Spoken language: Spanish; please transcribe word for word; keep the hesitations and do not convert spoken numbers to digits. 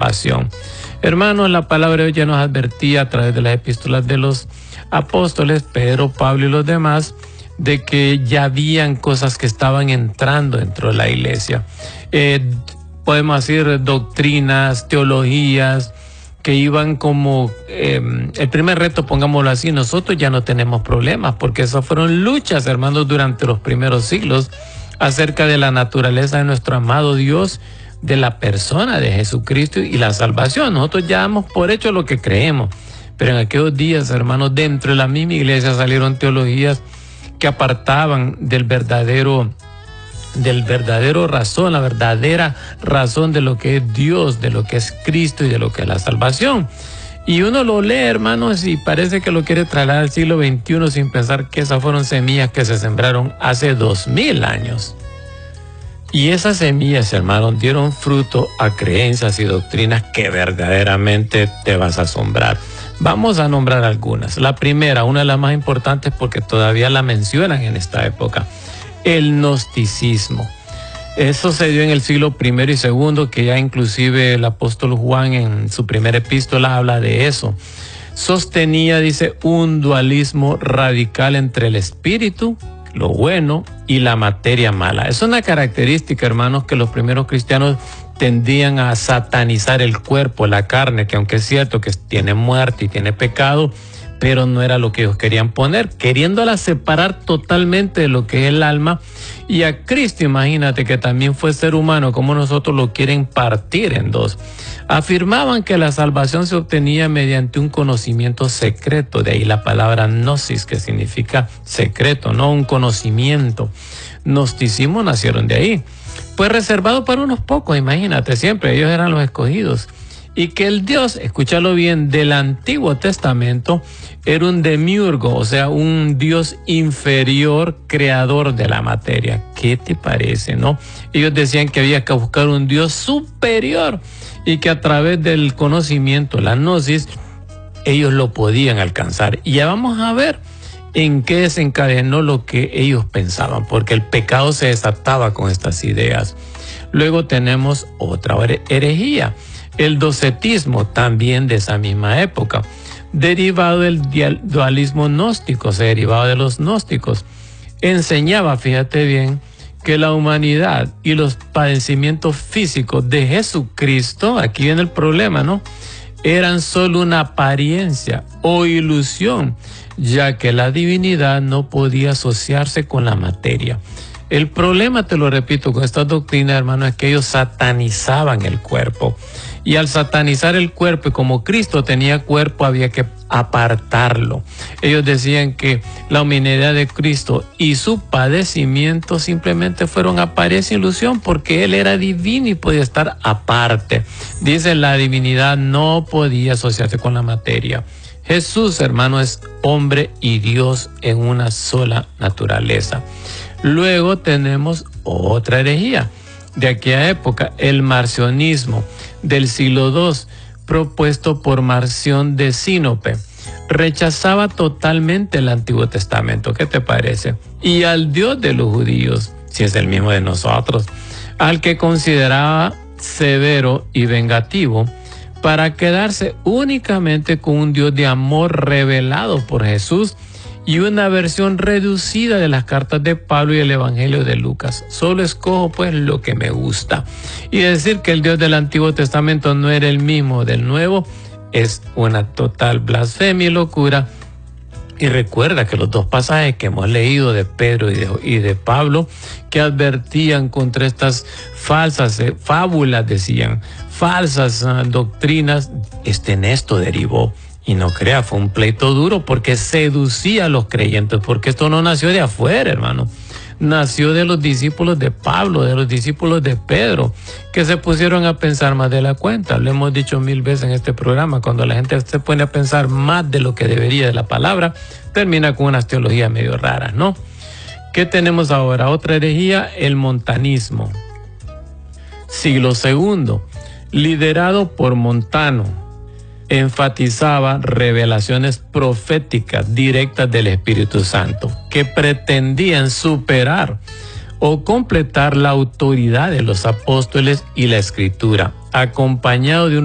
salvación. Hermanos, la palabra de hoy ya nos advertía a través de las epístolas de los apóstoles, Pedro, Pablo y los demás, de que ya habían cosas que estaban entrando dentro de la iglesia. Eh, podemos decir doctrinas, teologías, que iban como, eh, el primer reto, pongámoslo así, nosotros ya no tenemos problemas, porque esas fueron luchas, hermanos, durante los primeros siglos, acerca de la naturaleza de nuestro amado Dios, de la persona de Jesucristo y la salvación. Nosotros ya damos por hecho lo que creemos, pero en aquellos días, hermanos, dentro de la misma iglesia salieron teologías que apartaban del verdadero del verdadero razón, la verdadera razón de lo que es Dios, de lo que es Cristo y de lo que es la salvación. Y uno lo lee, hermanos, y parece que lo quiere trasladar al siglo veintiuno sin pensar que esas fueron semillas que se sembraron hace dos mil años. Y esas semillas, hermanos, dieron fruto a creencias y doctrinas que verdaderamente te vas a asombrar. Vamos a nombrar algunas. La primera, una de las más importantes porque todavía la mencionan en esta época, el gnosticismo. Eso se dio en el siglo primero y segundo, que ya inclusive el apóstol Juan en su primera epístola habla de eso. Sostenía, dice, un dualismo radical entre el espíritu, lo bueno, y la materia mala. Es una característica, hermanos, que los primeros cristianos tendían a satanizar el cuerpo, la carne, que aunque es cierto que tiene muerte y tiene pecado, pero no era lo que ellos querían poner, queriéndola separar totalmente de lo que es el alma. Y a Cristo, imagínate, que también fue ser humano, como nosotros lo quieren partir en dos. Afirmaban que la salvación se obtenía mediante un conocimiento secreto, de ahí la palabra gnosis, que significa secreto, no un conocimiento. Gnosticismo nacieron de ahí. Pues reservado para unos pocos, imagínate, siempre ellos eran los escogidos. Y que el Dios, escúchalo bien, del Antiguo Testamento era un demiurgo, o sea, un Dios inferior, creador de la materia. ¿Qué te parece, no? Ellos decían que había que buscar un Dios superior y que a través del conocimiento, la gnosis, ellos lo podían alcanzar. Y ya vamos a ver en qué desencadenó lo que ellos pensaban, porque el pecado se desataba con estas ideas. Luego tenemos otra herejía, el docetismo, también de esa misma época, derivado del dualismo gnóstico, se derivaba de los gnósticos. Enseñaba, fíjate bien, que la humanidad y los padecimientos físicos de Jesucristo, aquí viene el problema, ¿no?, eran solo una apariencia o ilusión, ya que la divinidad no podía asociarse con la materia. El problema, te lo repito, con esta doctrina, hermano, es que ellos satanizaban el cuerpo. Y al satanizar el cuerpo, y como Cristo tenía cuerpo, había que apartarlo. Ellos decían que la humanidad de Cristo y su padecimiento simplemente fueron apariencia e ilusión, porque Él era divino y podía estar aparte. Dice, la divinidad no podía asociarse con la materia. Jesús, hermano, es hombre y Dios en una sola naturaleza. Luego tenemos otra herejía de aquella época, el marcionismo del siglo segundo, propuesto por Marción de Sinope. Rechazaba totalmente el Antiguo Testamento. ¿Qué te parece? Y al Dios de los judíos, si es el mismo de nosotros, al que consideraba severo y vengativo, para quedarse únicamente con un Dios de amor revelado por Jesús y una versión reducida de las cartas de Pablo y el Evangelio de Lucas. Solo escojo pues lo que me gusta. Y decir que el Dios del Antiguo Testamento no era el mismo del Nuevo es una total blasfemia y locura. Y recuerda que los dos pasajes que hemos leído de Pedro y de, y de Pablo, que advertían contra estas falsas eh, fábulas, decían, falsas uh, doctrinas, este en esto derivó. Y no crea, fue un pleito duro porque seducía a los creyentes, porque esto no nació de afuera, hermano. Nació de los discípulos de Pablo, de los discípulos de Pedro, que se pusieron a pensar más de la cuenta. Lo hemos dicho mil veces en este programa, cuando la gente se pone a pensar más de lo que debería de la palabra, termina con unas teologías medio raras, ¿no? ¿Qué tenemos ahora? Otra herejía, el montanismo. Siglo segundo, liderado por Montano, enfatizaba revelaciones proféticas directas del Espíritu Santo que pretendían superar o completar la autoridad de los apóstoles y la Escritura, acompañado de un